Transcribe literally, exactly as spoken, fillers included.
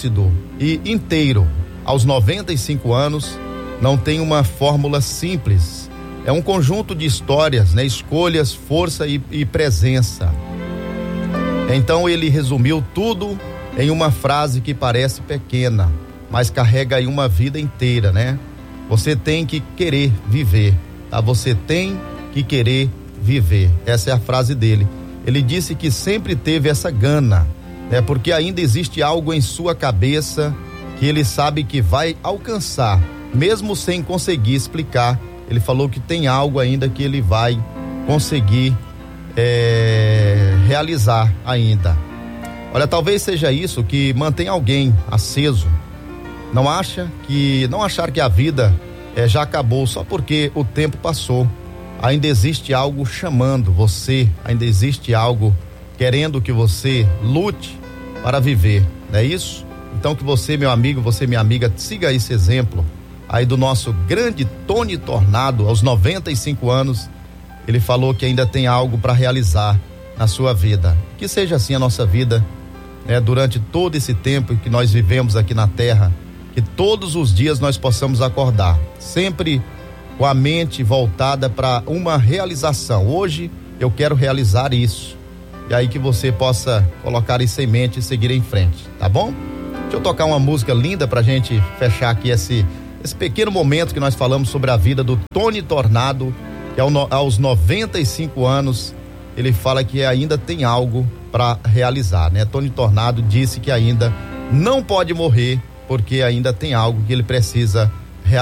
lúcido e inteiro. Aos noventa e cinco anos, não tem uma fórmula simples. É um conjunto de histórias, né? Escolhas, força e, e presença. Então ele resumiu tudo em uma frase que parece pequena, mas carrega aí uma vida inteira, né? Você tem que querer viver, tá? Você tem que querer viver. Essa é a frase dele. Ele disse que sempre teve essa gana, né? Porque ainda existe algo em sua cabeça que ele sabe que vai alcançar, mesmo sem conseguir explicar. Ele falou que tem algo ainda que ele vai conseguir é, realizar ainda. Olha, talvez seja isso que mantém alguém aceso. Não acha que, não achar que a vida é, já acabou só porque o tempo passou. Ainda existe algo chamando você, ainda existe algo querendo que você lute para viver, não é isso? Então que você, meu amigo, você, minha amiga, siga esse exemplo aí do nosso grande Tony Tornado. Aos noventa e cinco anos, ele falou que ainda tem algo para realizar na sua vida. Que seja assim a nossa vida, né, durante todo esse tempo que nós vivemos aqui na terra, que todos os dias nós possamos acordar, sempre com a mente voltada para uma realização. Hoje eu quero realizar isso. E aí que você possa colocar isso em mente e seguir em frente, tá bom? Deixa eu tocar uma música linda pra gente fechar aqui esse, esse pequeno momento que nós falamos sobre a vida do Tony Tornado, que ao, aos noventa e cinco anos, ele fala que ainda tem algo para realizar, né? Tony Tornado disse que ainda não pode morrer, porque ainda tem algo que ele precisa